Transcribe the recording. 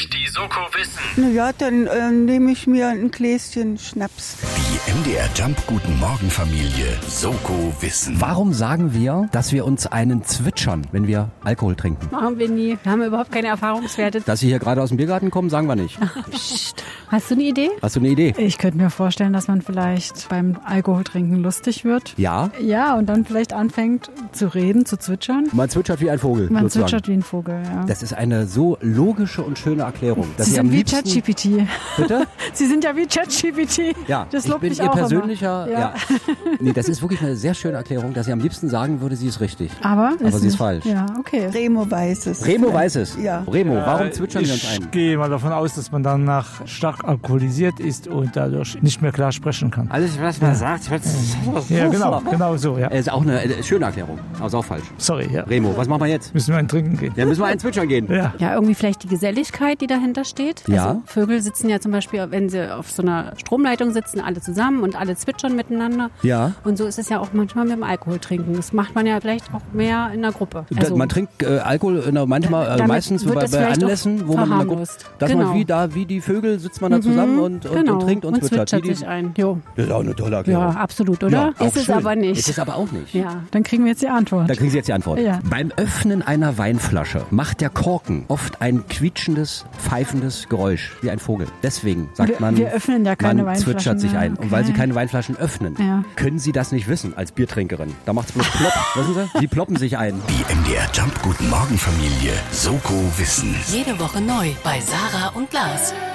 nicht die Soko wissen? Na ja, dann nehme ich mir ein Gläschen Schnaps. Die MDR Jump Guten Morgen Familie Soko Wissen. Warum sagen wir, dass wir uns einen zwitschern, wenn wir Alkohol trinken? Machen wir nie. Wir haben überhaupt keine Erfahrungswerte. Dass Sie hier gerade aus dem Biergarten kommen, sagen wir nicht. Psst. Hast du eine Idee? Hast du eine Idee? Ich könnte mir vorstellen, dass man vielleicht beim Alkoholtrinken lustig wird. Ja? Ja, und dann vielleicht anfängt zu reden, zu zwitschern. Man zwitschert wie ein Vogel. Man sozusagen. zwitschert wie ein Vogel, ja. Das ist eine so logische und schöne Erklärung. Dass Sie am sind wie liebsten... ChatGPT. Bitte? Sie sind ja wie ChatGPT. Ja, das ich lobt bin mich Ihr auch persönlicher... immer. Ja. Nee, das ist wirklich eine sehr schöne Erklärung, dass sie am liebsten sagen würde, sie ist richtig. Aber sie ist nicht. falsch. Ja, okay. Remo weiß es. Remo weiß es. Ja. Remo, warum zwitschern wir uns Ich ein? gehe mal davon aus, dass man danach stark alkoholisiert ist und dadurch nicht mehr klar sprechen kann. Alles, was man sagt, Ja, genau so, ja. ist auch eine schöne Erklärung, aber ist auch falsch. Sorry, ja. Remo, was machen wir jetzt? Müssen wir einen trinken gehen. Ja, müssen wir einen zwitschern gehen. Ja. Ja, irgendwie vielleicht die Geselligkeit, die dahinter steht. Ja. Also Vögel sitzen ja zum Beispiel, wenn sie auf so einer Stromleitung sitzen, alle zusammen und alle zwitschern miteinander. Ja. Und so ist es ja auch manchmal mit dem Alkohol trinken. Das macht man ja vielleicht auch mehr in der Gruppe. Also, Man trinkt Alkohol damit meistens wird bei es vielleicht Anlässen, auch wo man in der Gruppe, verharmlost. dass Genau. man wie die Vögel sitzt man da zusammen und trinkt und zwitschert. sich ein. Jo. Das ist auch eine tolle Erklärung. Ja, absolut, oder? Ja, Ist es schön. aber nicht. Ist es aber auch nicht. Ja. Dann kriegen wir jetzt die Antwort. Da kriegen Sie jetzt die Antwort. Ja. Beim Öffnen einer Weinflasche macht der Korken oft ein quietschendes, pfeifendes Geräusch, wie ein Vogel. Deswegen sagt man, wir öffnen ja keine man Weinflaschen zwitschert sich mehr. ein. Und weil Sie Okay. keine Weinflaschen öffnen, Ja. können Sie das nicht wissen als Biertrinkerin. Da macht's bloß plopp. Wissen Sie? Sie ploppen sich ein. Die MDR Jump Guten Morgen Familie Soko Wissen. Jede Woche neu bei Sarah und Lars.